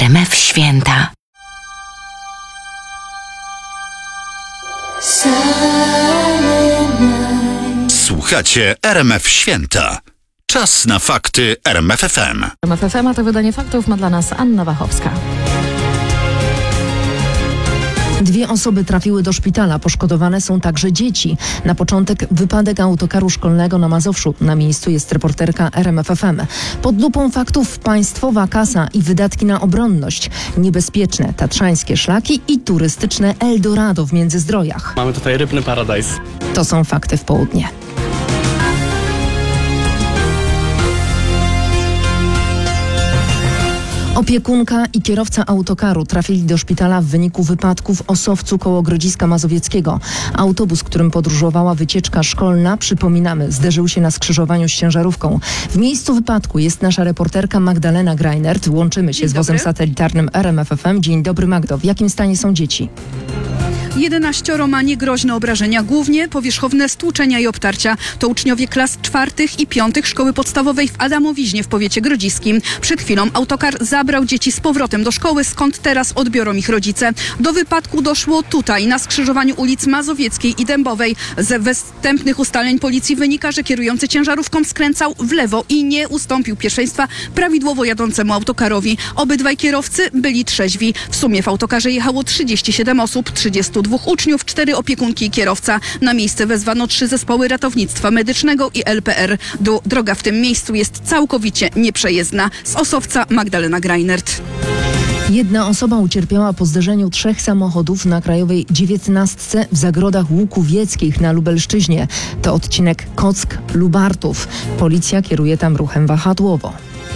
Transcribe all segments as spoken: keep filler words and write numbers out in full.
M F Święta. Słuchacie R M F Święta. Czas na fakty R M F F M. R M F F M, a to wydanie faktów ma dla nas Anna Wachowska. Dwie osoby trafiły do szpitala, poszkodowane są także dzieci. Na początek wypadek autokaru szkolnego na Mazowszu. Na miejscu jest reporterka R M F F M. Pod lupą faktów państwowa kasa i wydatki na obronność. Niebezpieczne tatrzańskie szlaki i turystyczne Eldorado w Międzyzdrojach. Mamy tutaj rybny paradajs. To są fakty w południe. Opiekunka i kierowca autokaru trafili do szpitala w wyniku wypadku w Osowcu koło Grodziska Mazowieckiego. Autobus, którym podróżowała wycieczka szkolna, przypominamy, zderzył się na skrzyżowaniu z ciężarówką. W miejscu wypadku jest nasza reporterka Magdalena Greinert. Łączymy się Dzień z wozem dobry. satelitarnym R M F F M. Dzień dobry, Magdo. W jakim stanie są dzieci? jedenaścioro ma niegroźne obrażenia, głównie powierzchowne stłuczenia i obtarcia. To uczniowie klas czwartych i piątych szkoły podstawowej w Adamowiźnie w powiecie grodziskim. Przed chwilą autokar zabrał dzieci z powrotem do szkoły, skąd teraz odbiorą ich rodzice. Do wypadku doszło tutaj, na skrzyżowaniu ulic Mazowieckiej i Dębowej. Ze wstępnych ustaleń policji wynika, że kierujący ciężarówką skręcał w lewo i nie ustąpił pierwszeństwa prawidłowo jadącemu autokarowi. Obydwaj kierowcy byli trzeźwi. W sumie w autokarze jechało trzydzieści siedem osób, trzydziestu dwóch uczniów, cztery opiekunki i kierowca. Na miejsce wezwano trzy zespoły ratownictwa medycznego i L P R. Do, droga w tym miejscu jest całkowicie nieprzejezdna. Z Osowca Magdalena Greinert. Jedna osoba ucierpiała po zderzeniu trzech samochodów na Krajowej dziewiętnastce w Zagrodach Łukowieckich na Lubelszczyźnie. To odcinek Kock-Lubartów. Policja kieruje tam ruchem wahadłowo.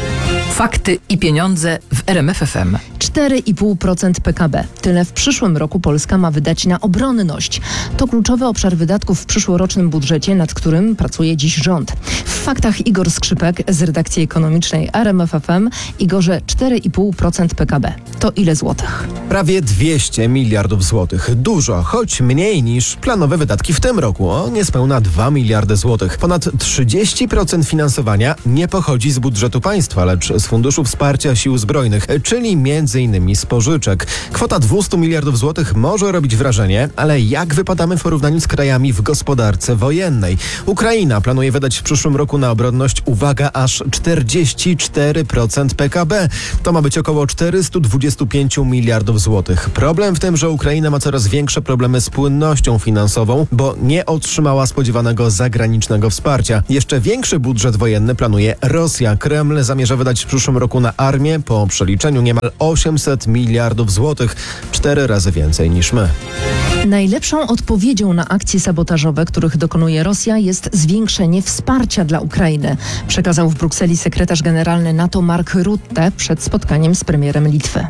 Fakty i pieniądze w R M F F M. cztery i pół procent P K B. Tyle w przyszłym roku Polska ma wydać na obronność. To kluczowy obszar wydatków w przyszłorocznym budżecie, nad którym pracuje dziś rząd. W faktach Igor Skrzypek z redakcji ekonomicznej R M F F M. Igorze, cztery i pół procent P K B. To ile złotych? Prawie dwieście miliardów złotych. Dużo, choć mniej niż planowe wydatki w tym roku. O niespełna dwa miliardy złotych. Ponad trzydzieści procent finansowania nie pochodzi z budżetu państwa, lecz z Funduszu Wsparcia Sił Zbrojnych, czyli między innymi z pożyczek. Kwota dwieście miliardów złotych może robić wrażenie, ale jak wypadamy w porównaniu z krajami w gospodarce wojennej? Ukraina planuje wydać w przyszłym roku na obronność, uwaga, aż czterdzieści cztery procent P K B. To ma być około czterysta dwadzieścia pięć miliardów złotych. Problem w tym, że Ukraina ma coraz większe problemy z płynnością finansową, bo nie otrzymała spodziewanego zagranicznego wsparcia. Jeszcze większy budżet wojenny planuje Rosja. Kreml zamierza wydać w przyszłym roku na armię po przeliczeniu niemal osiemset miliardów złotych, cztery razy więcej niż my. Najlepszą odpowiedzią na akcje sabotażowe, których dokonuje Rosja, jest zwiększenie wsparcia dla Ukrainy, przekazał w Brukseli sekretarz generalny NATO Mark Rutte przed spotkaniem z premierem Litwy.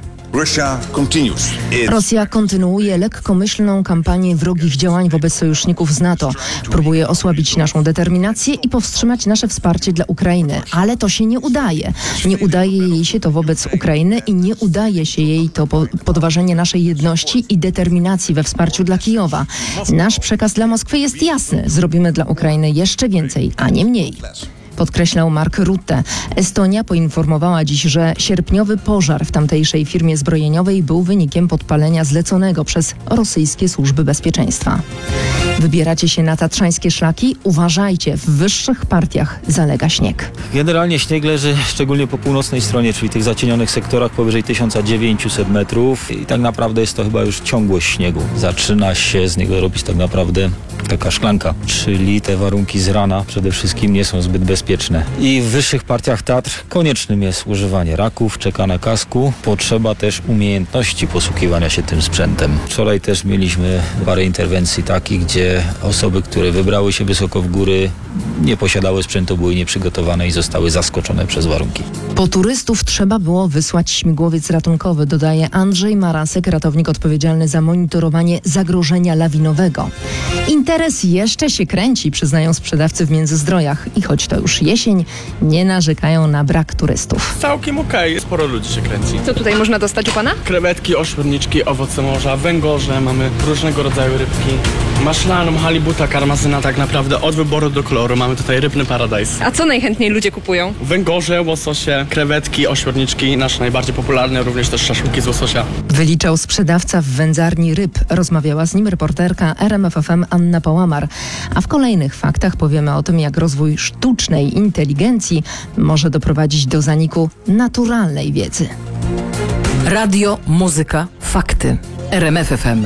Rosja kontynuuje lekkomyślną kampanię wrogich działań wobec sojuszników z NATO. Próbuje osłabić naszą determinację i powstrzymać nasze wsparcie dla Ukrainy. Ale to się nie udaje. Nie udaje jej się to wobec Ukrainy i nie udaje się jej to po- podważenie naszej jedności i determinacji we wsparciu dla Kijowa. Nasz przekaz dla Moskwy jest jasny. Zrobimy dla Ukrainy jeszcze więcej, a nie mniej. Podkreślał Mark Rutte. Estonia poinformowała dziś, że sierpniowy pożar w tamtejszej firmie zbrojeniowej był wynikiem podpalenia zleconego przez rosyjskie służby bezpieczeństwa. Wybieracie się na tatrzańskie szlaki? Uważajcie, w wyższych partiach zalega śnieg. Generalnie śnieg leży szczególnie po północnej stronie, czyli tych zacienionych sektorach powyżej tysiąc dziewięćset metrów i tak naprawdę jest to chyba już ciągłość śniegu. Zaczyna się z niego robić tak naprawdę taka szklanka, czyli te warunki z rana przede wszystkim nie są zbyt bezpieczne. I w wyższych partiach Tatr koniecznym jest używanie raków, czekania kasku. Potrzeba też umiejętności posługiwania się tym sprzętem. Wczoraj też mieliśmy parę interwencji takich, gdzie osoby, które wybrały się wysoko w góry, nie posiadały sprzętu, były nieprzygotowane i zostały zaskoczone przez warunki. Po turystów trzeba było wysłać śmigłowiec ratunkowy, dodaje Andrzej Marasek, ratownik odpowiedzialny za monitorowanie zagrożenia lawinowego. Interes jeszcze się kręci, przyznają sprzedawcy w Międzyzdrojach. I choć to już jesień, nie narzekają na brak turystów. Całkiem okej, okay. Sporo ludzi się kręci. Co tutaj można dostać u pana? Krewetki, ośmiorniczki, owoce morza, węgorze, mamy różnego rodzaju rybki. Maślaną, halibuta, karmazyna, tak naprawdę od wyboru do koloru. Mamy mamy tutaj rybny paradajs. A co najchętniej ludzie kupują? Węgorze, łososie, krewetki, ośmiorniczki, nasze najbardziej popularne, również też szaszłyki z łososia. Wyliczał sprzedawca w wędzarni ryb. Rozmawiała z nim reporterka R M F F M Anna Pałamar. A w kolejnych faktach powiemy o tym, jak rozwój sztucznej inteligencji może doprowadzić do zaniku naturalnej wiedzy. Radio, muzyka, fakty. R M F F M.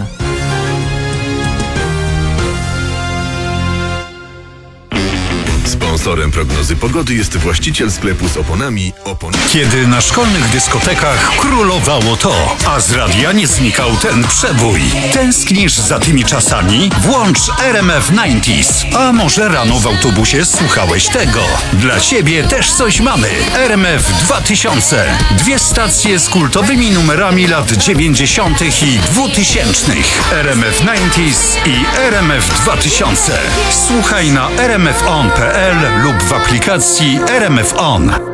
Sponsorem prognozy pogody jest właściciel sklepu z oponami Opon. Kiedy na szkolnych dyskotekach królowało to, a z radia nie znikał ten przebój. Tęsknisz za tymi czasami? Włącz R M F dziewięćdziesiąt. A może rano w autobusie słuchałeś tego? Dla ciebie też coś mamy. R M F dwa tysiące. Dwie stacje z kultowymi numerami lat dziewięćdziesiątych i dwutysięcznych. R M F dziewięćdziesiąt i R M F dwa tysiące. Słuchaj na r m f on kropka p l lub w aplikacji R M F On.